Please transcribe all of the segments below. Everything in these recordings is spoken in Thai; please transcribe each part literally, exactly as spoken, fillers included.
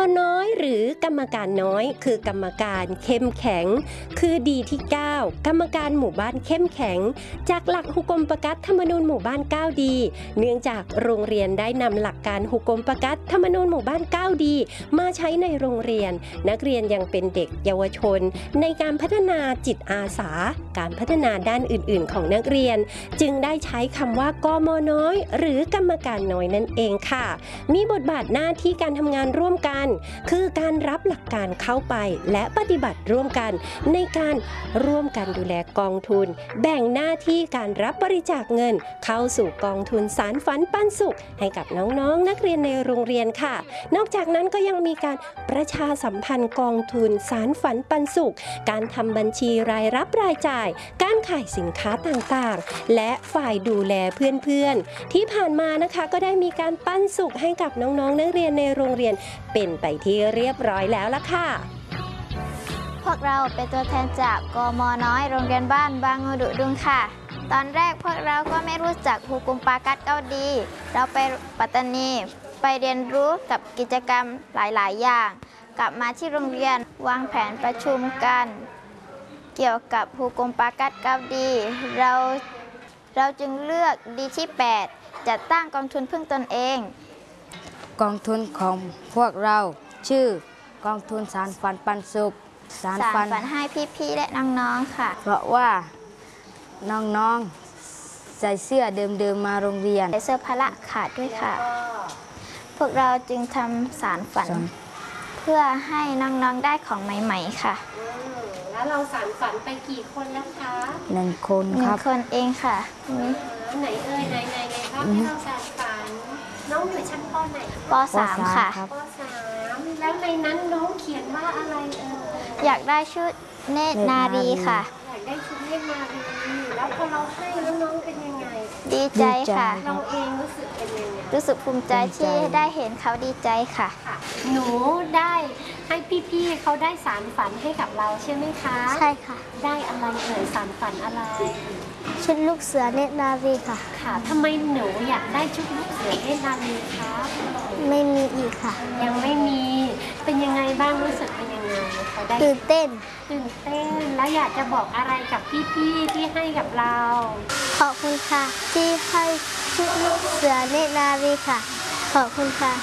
น้อยหรือกรรมการน้อยคือกรรมการเข้มแข็งคือดีที่เก้ากรรมการหมู่บ้านเข้มแข็งจากหลักหุกมปกัตธรรมนูญหมู่บ้านเก้าดีเนื่องจากโรงเรียนได้นำหลักการหุกมปกัตธรรมนูญหมู่บ้านเก้าดีมาใช้ในโรงเรียนนักเรียนยังเป็นเด็กเยาวชนในการพัฒนาจิตอาสาการพัฒนาด้านอื่นๆของนักเรียนจึงได้ใช้คำว่ากม.น้อยหรือกรรมการน้อยนั่นเองค่ะมีบทบาทหน้าที่การทำงานร่วมกันคือการรับหลักการเข้าไปและปฏิบัติร่วมกันในการร่วมกันดูแลกองทุนแบ่งหน้าที่การรับบริจาคเงินเข้าสู่กองทุนสารฝันปันสุขให้กับน้องๆนักเรียนในโรงเรียนค่ะนอกจากนั้นก็ยังมีการประชาสัมพันธ์กองทุนสารฝันปันสุขการทำบัญชีรายรับรายจ่ายการขายสินค้าต่างๆและฝ่ายดูแลเพื่อนๆที่ผ่านมานะคะก็ได้มีการปันสุขให้กับน้องๆนักเรียนในโรงเรียนเป็นไปที่เรียบร้อยแล้วล่ะค่ะพวกเราเป็นตัวแทนจากกม.น้อยโรงเรียนบ้านบางงูดุดุงค่ะตอนแรกพวกเราก็ไม่รู้จักหุกุมปากัดเก้าดีเราไปปัตตานีไปเรียนรู้กับกิจกรรมหลายๆอย่างกลับมาที่โรงเรียนวางแผนประชุมกันเกี่ยวกับหุกุมปากัดเก้าดีเราเราจึงเลือกดีที่แปดจัดตั้งกองทุนพึ่งตนเองกองทุนของพวกเราชื่อกองทุนสารฝันปันสุขสารฝันให้พี่ๆและน้องๆค่ะเพราะว่าน้องๆใส่เสื้อเดิมๆมาโรงเรียนใส่เสื้อพละขาดด้วยค่ะพวกเราจึงทำสารฝันเพื่อให้น้องๆได้ของใหม่ๆค่ะแล้วเราสารฝันไปกี่คนแล้วคะหนึ่งคนครับหนึ่งคนเองค่ะไหนเอ่ยไหนไหนไหนครับที่เราสารฝันน้องอยู่ชั้นป.ไหนป.สามค่ะป.สามแล้วในนั้นน้องเขียนว่าอะไรเอ่ยอยากได้ชุดเนตรนารีค่ะอยากได้ชุดเนตรนารีแล้วพอเราให้แล้วน้องเป็นยังไงดีใจค่ะเราเองรู้สึกเป็นยังไงรู้สึกภูมิใจที่ได้เห็นเขาดีใจค่ะหนูได้ให้พี่ๆเขาได้สารฝันให้กับเราใช่ไหมคะใช่ค่ะได้อะไรเอ่ยสารฝันอะไรชุดลูกเสือเนตรนารีค่ะค่ะทำไมหนูอยากได้ชุดลูกเสือเนตรนารีคะไม่มีอีกค่ะยังไม่มีเป็นยังไงบ้างรู้สึกเป็นยังไงเขาได้ตื่นเต้นตื่นเต้นแล้วอยากจะบอกอะไรกับพี่ๆที่ให้กับเราขอบคุณค่ะที่ให้ชุดลูกเสือเนตรนารีค่ะขอบคุณค่ะ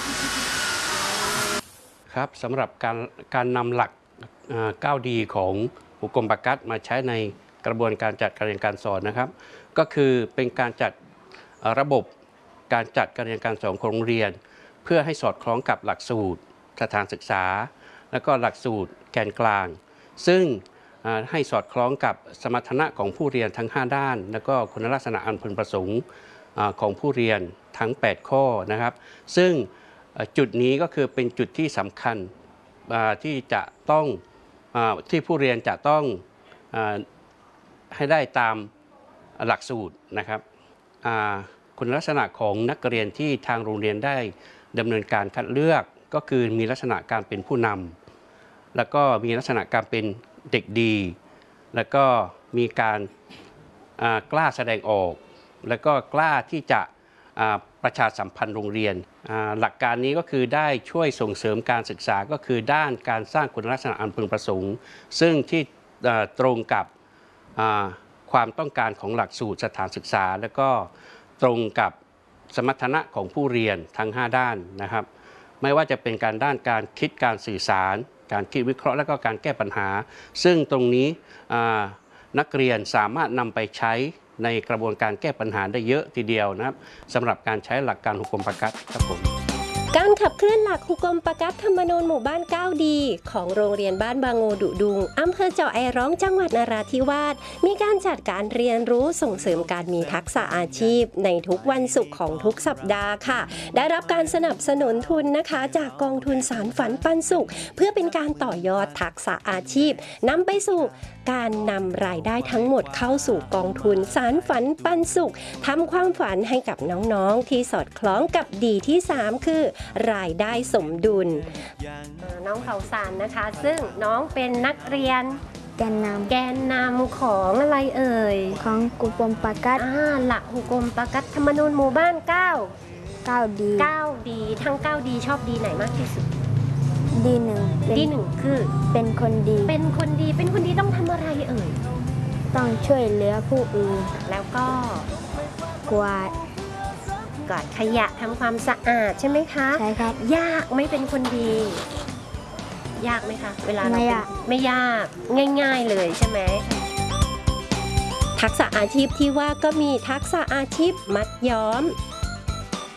ครับสำหรับการการนำหลักเก้าดีของหุกมปากัดมาใช้ในกระบวนการจัดการเรียนการสอนนะครับก็คือเป็นการจัดระบบการจัดการเรียนการสอนของโรงเรียนเพื่อให้สอดคล้องกับหลักสูตรสถานศึกษาและก็หลักสูตรแกนกลางซึ่งให้สอดคล้องกับสมรรถนะของผู้เรียนทั้งห้าด้านและก็คุณลักษณะอันพึงประสงค์ของผู้เรียนทั้งแปดข้อนะครับซึ่งจุดนี้ก็คือเป็นจุดที่สำคัญที่จะต้องที่ผู้เรียนจะต้องให้ได้ตามหลักสูตรนะครับคุณลักษณะของนักเรียนที่ทางโรงเรียนได้ดำเนินการคัดเลือกก็คือมีลักษณะการเป็นผู้นำแล้วก็มีลักษณะการเป็นเด็กดีแล้วก็มีการกล้าแสดงออกแล้วก็กล้าที่จะประชาสัมพันธ์โรงเรียนหลักการนี้ก็คือได้ช่วยส่งเสริมการศึกษาก็คือด้านการสร้างคุณลักษณะอันพึงประสงค์ซึ่งที่ตรงกับความต้องการของหลักสูตรสถานศึกษาและก็ตรงกับสมรรถนะของผู้เรียนทั้งห้าด้านนะครับไม่ว่าจะเป็นการด้านการคิดการสื่อสารการคิดวิเคราะห์และก็การแก้ปัญหาซึ่งตรงนี้นักเรียนสามารถนำไปใช้ในกระบวนการแก้ปัญหาได้เยอะทีเดียวนะครับสำหรับการใช้หลักการหุกมปากัดครับผมการขับเคลื่อนหลักหุกมปากัดธรรมนูญหมู่บ้านเก้าดีของโรงเรียนบ้านบางโงดุดุงอำเภอเจาะไอร้องจังหวัดนราธิวาสมีการจัดการเรียนรู้ส่งเสริมการมีทักษะอาชีพในทุกวันศุกร์ของทุกสัปดาห์ค่ะได้รับการสนับสนุนทุนนะคะจากกองทุนสารฝันปันสุขเพื่อเป็นการต่อยอดทักษะอาชีพนำไปสู่การนำรายได้ทั้งหมดเข้าสู่กองทุนสารฝันปันสุขทำความฝันให้กับน้องๆที่สอดคล้องกับดีที่สามคือรายได้สมดุลน้องเขาสารนะคะซึ่งน้องเป็นนักเรียนแกนนำแกนนำของอะไรเอ่ยของหุกมปากัดหลักหุกมปากัดธรรมนูญหมู่บ้านเก้าเก้าดีเก้าดีทั้งเก้าดีชอบดีไหนมากที่สุดดีหนึ่งเป็นดีหนึ่งคือเป็นคนดีเป็นคนดีเป็นคนดีต้องทำอะไรเอ่ยต้องช่วยเหลือผู้อื่นแล้วก็กวาดกวาดขยะทำความสะอาดใช่ไหมคะใช่ครับยากไหม่เป็นคนดี ยากไหมคะ เวลาเราไม่เป็นยากไม่ยากง่าย ๆเลยใช่ไหมทักษะอาชีพที่ว่าก็มีทักษะอาชีพมัดย้อม